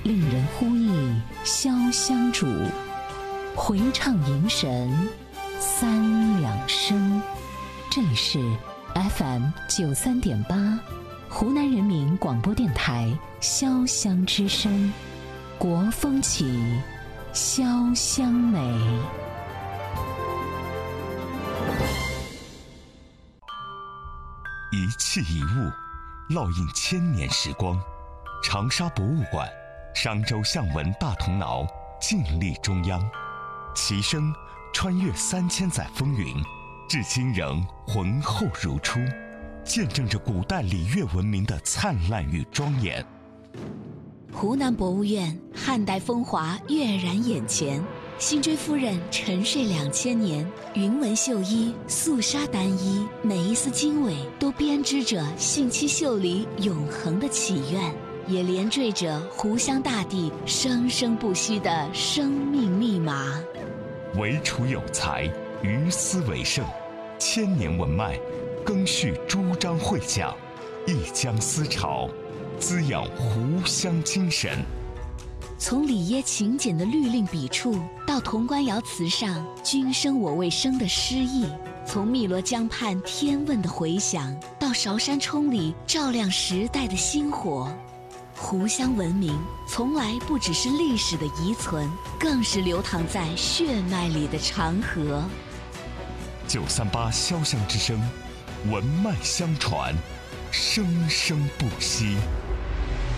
令人呼忆潇湘主，回唱迎神三两声。这里是 FM93.8 湖南人民广播电台潇湘之声，国风起，潇湘美。 一器一物，烙印千年时光。长沙博物馆，商周象纹大铜挠静立中央，其声穿越3000载风云，至今仍浑厚如初，见证着古代礼乐文明的灿烂与庄严。 湖南博物院汉代风华跃然眼前，辛追夫人沉睡2000年，云纹绣衣，素纱单衣，每一丝经纬都编织着信息秀里永恒的祈愿，也连缀着湖湘大地生生不息的生命密码。 惟楚有才，于斯为盛，千年文脉，更续诸章会讲，一江思潮，滋养湖湘精神。 从里耶勤俭的律令笔触，到潼关窑瓷上君生我未生的诗意，从汨罗江畔天问的回响，到韶山冲里照亮时代的星火，湖湘文明从来不只是历史的遗存，更是流淌在血脉里的长河。 938潇湘之声，文脉相传，生生不息。